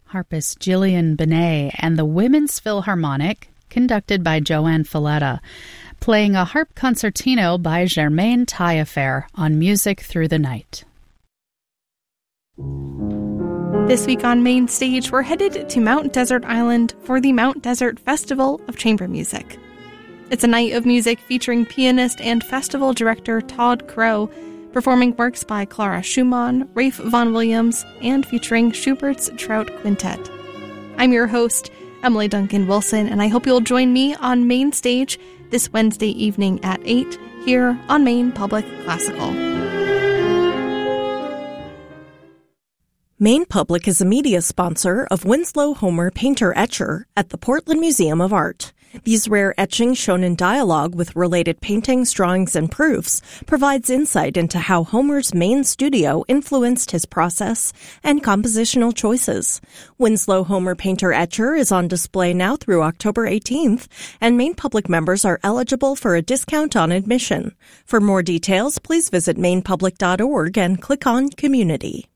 harpist Gillian Benet and the Women's Philharmonic, conducted by Joanne Falletta, playing a harp concertino by Germaine Taillefer on Music Through the Night. This week on Main Stage, we're headed to Mount Desert Island for the Mount Desert Festival of Chamber Music. It's a night of music featuring pianist and festival director Todd Crow, performing works by Clara Schumann, Ralph Vaughan Williams, and featuring Schubert's Trout Quintet. I'm your host, Emily Duncan Wilson, and I hope you'll join me on Main Stage this Wednesday evening at 8 here on Maine Public Classical. Maine Public is a media sponsor of Winslow Homer Painter-Etcher at the Portland Museum of Art. These rare etchings shown in dialogue with related paintings, drawings, and proofs provides insight into how Homer's Maine studio influenced his process and compositional choices. Winslow Homer Painter-Etcher is on display now through October 18th, and Maine Public members are eligible for a discount on admission. For more details, please visit mainepublic.org and click on Community.